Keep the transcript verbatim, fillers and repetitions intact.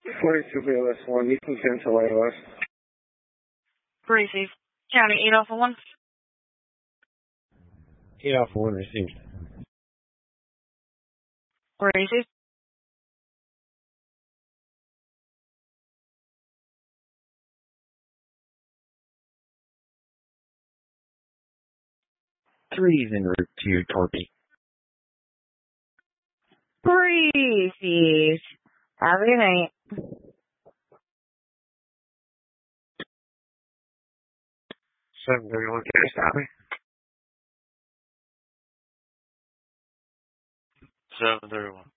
forty-two B L S one, you can cancel A O S. Receive. County eight Alpha one. eight Alpha one received. Receive. Three's en route to Torpy. Receive. Have a good night. seven thirty-one, can you stop me? seven thirty-one.